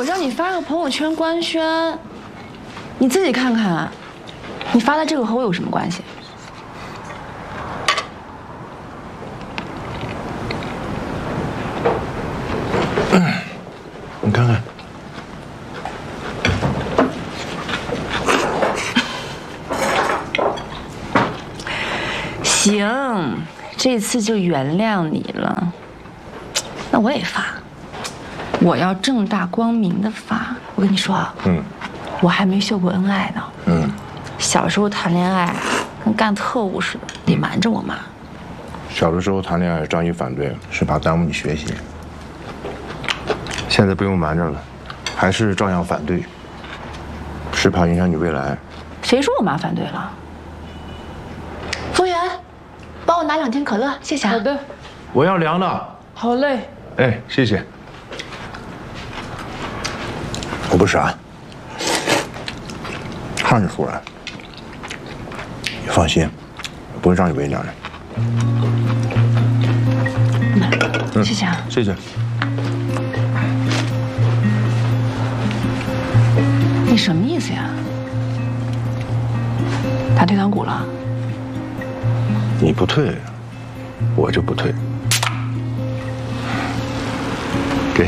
我让你发个朋友圈官宣，你自己看看，你发的这个和我有什么关系？ 你看看。 行，这次就原谅你了。那我也发，我要正大光明的发。我跟你说，我还没秀过恩爱呢。小时候谈恋爱跟干特务似的，得瞒着我妈。 小的时候谈恋爱，张姨反对，是怕耽误你学习。现在不用瞒着了，还是照样反对，是怕影响你未来。 谁说我妈反对了？服务员，帮我拿2听可乐，谢谢啊。 好的， 我要凉的。 好嘞。 哎，谢谢。我不傻，看着出来。你放心，不会让你为难的。 谢谢啊。 谢谢。 你什么意思呀？他退团鼓了？ 你不退，我就不退。给。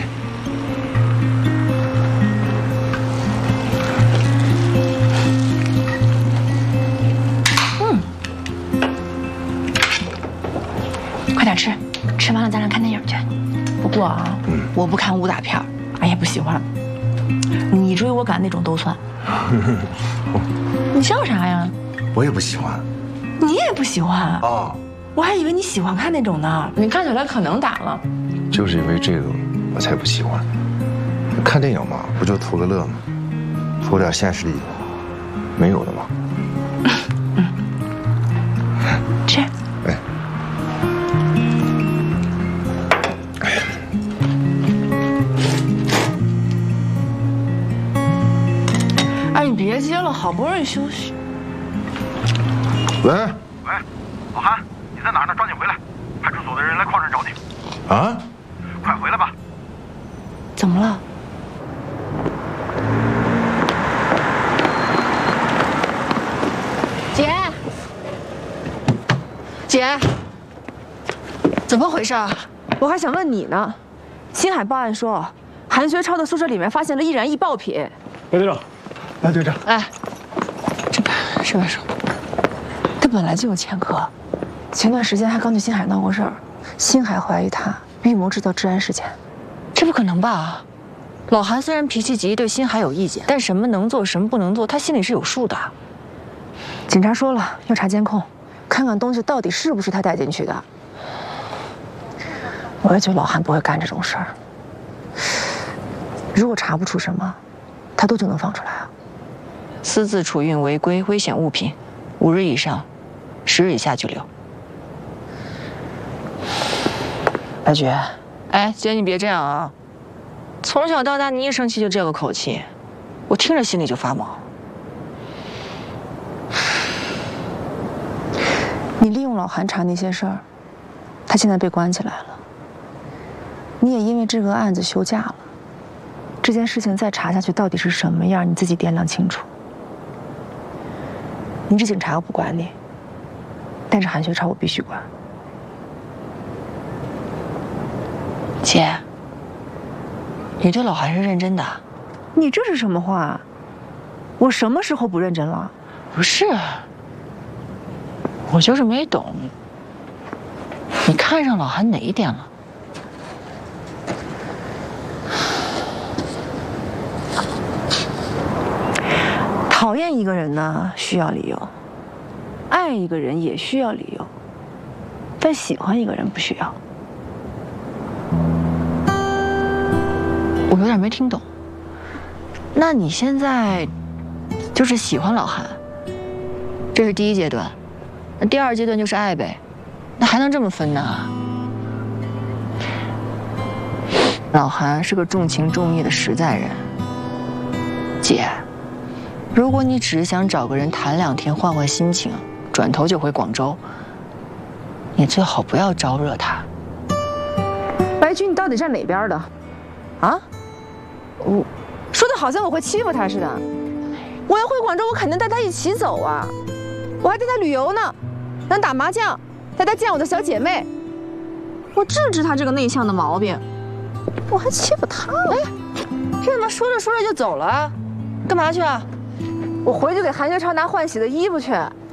快点吃，吃完了咱俩看电影去。不过啊，我不看武打片，俺也不喜欢。你追我赶那种都算。你笑啥呀？ 我也不喜欢。 你也不喜欢哦， 我还以为你喜欢看那种呢。你看起来可能打了。 就是因为这个，我才不喜欢。看电影嘛，不就图个乐吗？图点现实里没有的吗？ 吃。 哎。 哎，你别接了，好不容易休息。 喂， 老韩，你在哪儿呢？抓紧回来！派出所的人来矿上找你。 啊？ 快回来吧！ 怎么了？ 姐，怎么回事？我还想问你呢。星海报案说，韩学超的宿舍里面发现了易燃易爆品。 白队长，来队长， 哎，这边说，他本来就有前科，前段时间还刚对星海闹过事儿，星海怀疑他预谋制造治安事件。 这不可能吧？老韩虽然脾气急，对星海有意见，但什么能做，什么不能做，他心里是有数的。 警察说了，要查监控，看看东西到底是不是他带进去的。我也觉得老韩不会干这种事儿。如果查不出什么，他多久能放出来啊？ 私自储运违规危险物品，5日以上，10日以下拘留。 白觉， 哎，姐，你别这样啊！从小到大，你一生气就这个口气，我听着心里就发毛。 你利用老韩查那些事儿，他现在被关起来了。你也因为这个案子休假了。这件事情再查下去到底是什么样，你自己掂量清楚。你是警察，我不管你，但是韩学超我必须管。 姐，你对老韩是认真的？ 你这是什么话？我什么时候不认真了？ 不是，我就是没懂，你看上老韩哪一点了？ 讨厌一个人呢，需要理由；爱一个人也需要理由，但喜欢一个人不需要。 我有点没听懂。那你现在就是喜欢老韩，这是第一阶段，那第2阶段就是爱呗，那还能这么分呢？老韩是个重情重义的实在人，姐。如果你只是想找个人谈2天换换心情，转头就回广州，你最好不要招惹他。 白菊，你到底站哪边的？啊？ 好像我会欺负他似的。我要回广州，我肯定带他一起走啊！我还带他旅游呢，让打麻将，带他见我的小姐妹。我治治他这个内向的毛病，我还欺负他？哎，这怎么说着说着就走了？干嘛去啊？我回去给韩学超拿换洗的衣服去。